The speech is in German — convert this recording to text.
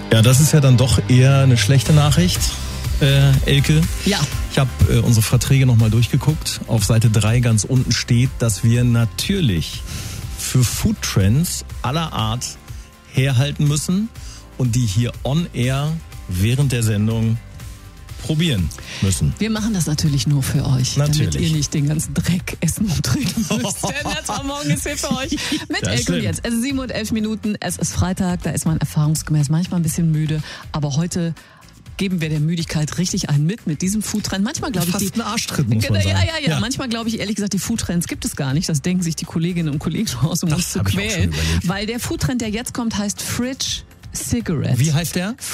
Ja, das ist ja dann doch eher eine schlechte Nachricht, Elke. Ja. Ich habe unsere Verträge nochmal durchgeguckt. Auf Seite 3 ganz unten steht, dass wir natürlich für Foodtrends aller Art herhalten müssen und die hier on air während der Sendung probieren müssen. Wir machen das natürlich nur für euch, damit Natürlich. ihr nicht den ganzen Dreck essen und trinken müsst. Denn das Morgen ist hier für euch mit Das Elke und stimmt. Jens. Es ist 7 und 11 Minuten, es ist Freitag, da ist man erfahrungsgemäß manchmal ein bisschen müde, aber heute geben wir der Müdigkeit richtig einen mit diesem Foodtrend. Manchmal glaube ich, Fast ein Arschtritt, muss man sagen. Ja. Manchmal glaube ich, ehrlich gesagt, die Foodtrends gibt es gar nicht. Das denken sich die Kolleginnen und Kollegen schon aus, um uns zu hab ich auch schon quälen. überlegt. Weil der Foodtrend, der jetzt kommt, heißt Fridge Cigarette. Wie heißt der?